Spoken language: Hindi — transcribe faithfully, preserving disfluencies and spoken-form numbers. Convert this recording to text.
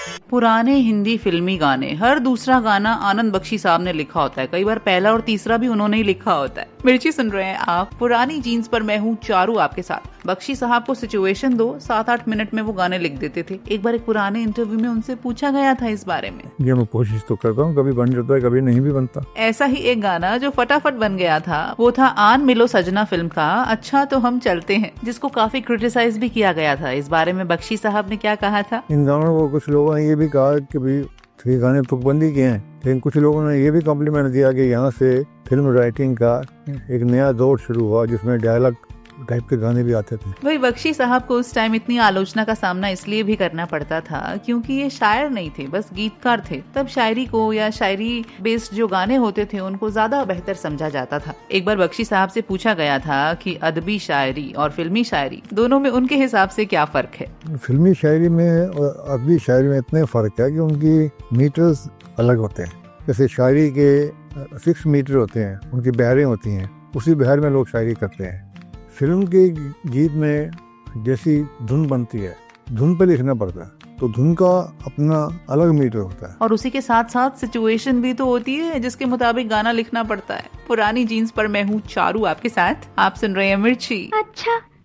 पुराने हिंदी फिल्मी गाने, हर दूसरा गाना आनंद बख्शी साहब ने लिखा होता है, कई बार पहला और तीसरा भी उन्होंने ही लिखा होता है। मिर्ची सुन रहे हैं आप, पुरानी जीन्स पर मैं हूँ चारू आपके साथ। बख्शी साहब को सिचुएशन दो, सात आठ मिनट में वो गाने लिख देते थे। एक बार एक पुराने इंटरव्यू में उनसे पूछा गया था इस बारे में। ये मैं कोशिश तो करता हूँ, कभी बन जाता है, कभी नहीं भी बनता। ऐसा ही एक गाना जो फटाफट बन गया था वो था आन मिलो सजना फिल्म का अच्छा तो हम चलते हैं, जिसको काफी क्रिटिसाइज भी किया गया था। इस बारे में बख्शी साहब ने क्या कहा था? इन गानों को कुछ लोगों ने ये भी कहा कि भाई ये गाने तुकबंदी किए हैं, लेकिन कुछ लोगों ने ये भी कॉम्प्लीमेंट दिया कि यहाँ से फिल्म राइटिंग का एक नया दौर शुरू हुआ जिसमें डायलॉग टाइप के गाने भी आते थे। वही बख्शी साहब को उस टाइम इतनी आलोचना का सामना इसलिए भी करना पड़ता था क्योंकि ये शायर नहीं थे, बस गीतकार थे। तब शायरी को या शायरी बेस्ड जो गाने होते थे उनको ज्यादा बेहतर समझा जाता था। एक बार बख्शी साहब से पूछा गया था कि अदबी शायरी और फिल्मी शायरी दोनों में उनके हिसाब से क्या फर्क है? फिल्मी शायरी में और अदबी शायरी में इतने फर्क है कि उनकी मीटर्स अलग होते हैं। जैसे शायरी के सिक्स मीटर होते हैं, उनकी बहरें होती हैं, उसी बहर में लोग शायरी करते हैं। फिल्म के गीत में जैसी धुन बनती है, धुन पे लिखना पड़ता है, तो धुन का अपना अलग मीटर होता है और उसी के साथ साथ सिचुएशन भी तो होती है जिसके मुताबिक गाना लिखना पड़ता है। पुरानी जीन्स पर मैं हूँ चारू आपके साथ, आप सुन रहे हैं मिर्ची। अच्छा